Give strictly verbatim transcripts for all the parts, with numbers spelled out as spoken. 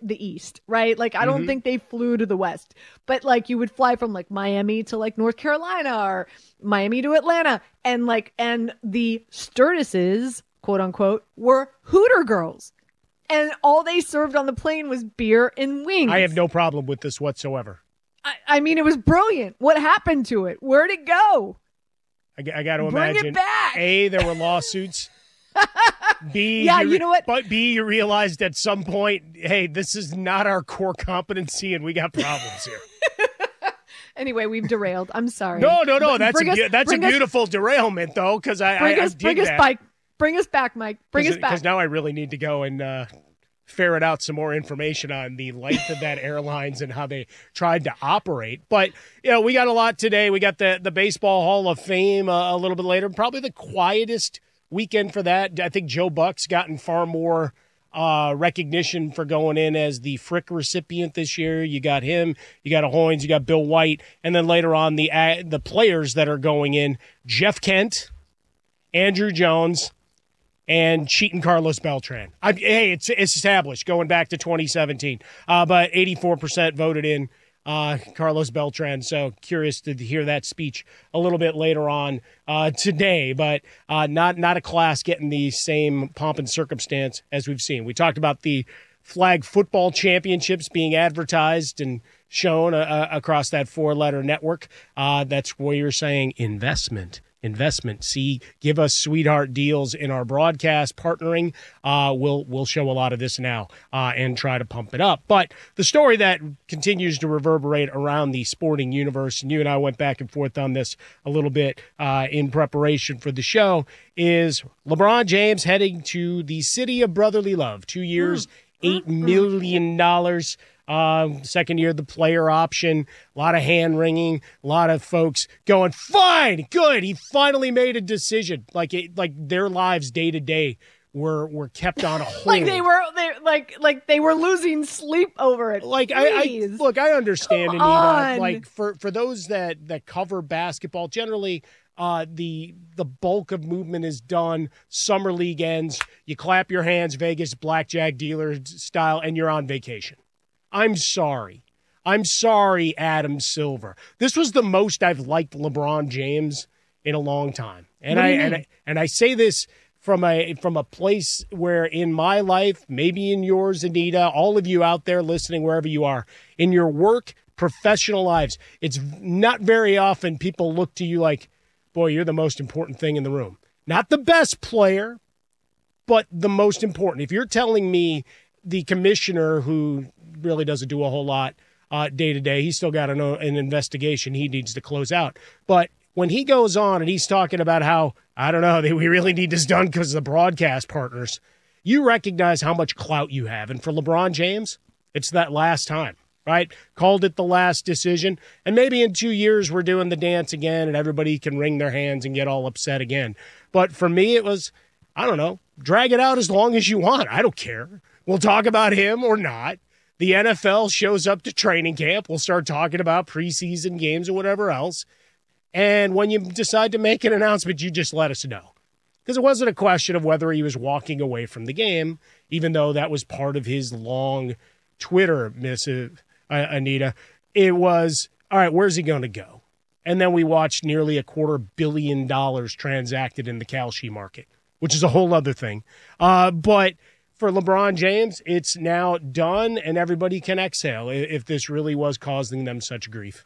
the East, right? Like, I don't Mm-hmm. think they flew to the West, but like you would fly from like Miami to like North Carolina or Miami to Atlanta. And like, and the stewardesses, quote unquote, were Hooter girls. And all they served on the plane was beer and wings. I have no problem with this whatsoever. I, I mean, it was brilliant. What happened to it? Where'd it go? I, I got to Bring imagine. it back. A, there were lawsuits. B, Yeah, you, you know what? But B, you realized at some point, hey, this is not our core competency, and we got problems here. Anyway, we've derailed. I'm sorry. No, no, no. But That's bring a us- that's a bring us- beautiful derailment, though, because I, Bring I, I us, dig bring us that. back. Bring us back, Mike. Bring us back. Because now I really need to go and uh, ferret out some more information on the length of that airlines and how they tried to operate. But, you know, we got a lot today. We got the, the Baseball Hall of Fame uh, a little bit later. Probably the quietest weekend for that. I think Joe Buck's gotten far more uh, recognition for going in as the Frick recipient this year. You got him, you got a Hoynes, you got Bill White, and then later on the uh, the players that are going in, Jeff Kent, Andrew Jones, and Cheatin' Carlos Beltran. I, hey, it's, it's established going back to twenty seventeen, uh, but eighty-four percent voted in uh, Carlos Beltran. So curious to hear that speech a little bit later on uh, today, but uh, not not a class getting the same pomp and circumstance as we've seen. We talked about the flag football championships being advertised and shown uh, across that four-letter network. Uh, that's where you're saying investment. Investment. See, give us sweetheart deals in our broadcast partnering. Uh, we'll we'll show a lot of this now uh, and try to pump it up. But the story that continues to reverberate around the sporting universe, and you and I went back and forth on this a little bit uh, in preparation for the show, is LeBron James heading to the city of brotherly love. Two years, eight million dollars. Uh, second year, the player option, a lot of hand wringing, a lot of folks going, fine, good. He finally made a decision. Like it, like their lives day to day were were kept on a hold. like they were, they like like they were losing sleep over it. Like I, I Please. look, I understand, Come Anita. on. Like for for those that that cover basketball, generally. Uh, the the bulk of movement is done. Summer league ends. You clap your hands, Vegas blackjack dealer style, and you're on vacation. I'm sorry. I'm sorry, Adam Silver. This was the most I've liked LeBron James in a long time. And What do I you and mean? I and I say this from a from a place where in my life, maybe in yours, Anita, all of you out there listening, wherever you are, in your work, professional lives, it's not very often people look to you like, boy, you're the most important thing in the room. Not the best player, but the most important. If you're telling me the commissioner who really doesn't do a whole lot uh, day to day, he's still got an, an investigation he needs to close out. But when he goes on and he's talking about how, I don't know, they, we really need this done because of the broadcast partners, you recognize how much clout you have. And for LeBron James, it's that last time. Right? Called it the last decision. And maybe in two years we're doing the dance again and everybody can wring their hands and get all upset again. But for me, it was, I don't know, drag it out as long as you want. I don't care. We'll talk about him or not. The N F L shows up to training camp. We'll start talking about preseason games or whatever else. And when you decide to make an announcement, you just let us know. Because it wasn't a question of whether he was walking away from the game, even though that was part of his long Twitter missive. Uh, Anita, it was, all right, where's he going to go? And then we watched nearly a quarter billion dollars transacted in the Kalshi market, which is a whole other thing. Uh, but for LeBron James, it's now done, and everybody can exhale if this really was causing them such grief.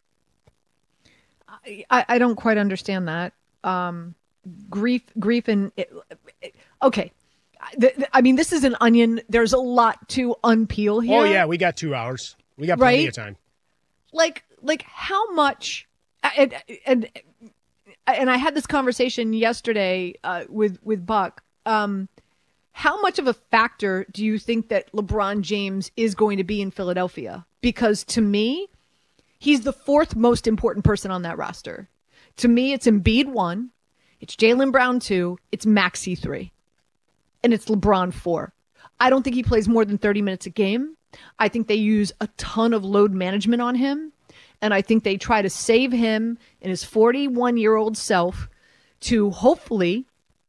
I, I don't quite understand that. Um, grief, grief, and it, it, okay. The, the, I mean, this is an onion. There's a lot to unpeel here. Oh, yeah, we got two hours. We got plenty right? of time. Like, like how much, and, and, and I had this conversation yesterday uh, with, with Buck. Um, how much of a factor do you think that LeBron James is going to be in Philadelphia? Because to me, he's the fourth most important person on that roster. To me, it's Embiid one, it's Jaylen Brown two, it's Maxey three, and it's LeBron four. I don't think he plays more than thirty minutes a game. I think they use a ton of load management on him, and I think they try to save him and his forty-one-year-old self to hopefully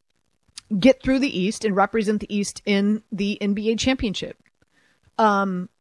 get through the East and represent the East in the N B A championship. Um,